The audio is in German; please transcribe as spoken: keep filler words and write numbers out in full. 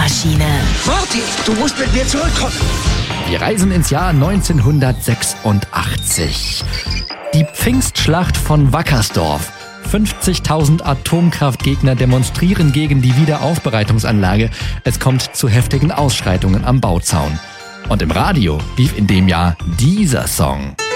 Zeitmaschine. Marty, du musst mit mir zurückkommen. Wir reisen ins Jahr neunzehnhundertsechsundachtzig. Die Pfingstschlacht von Wackersdorf. fünfzigtausend Atomkraftgegner demonstrieren gegen die Wiederaufbereitungsanlage. Es kommt zu heftigen Ausschreitungen am Bauzaun. Und im Radio lief in dem Jahr dieser Song.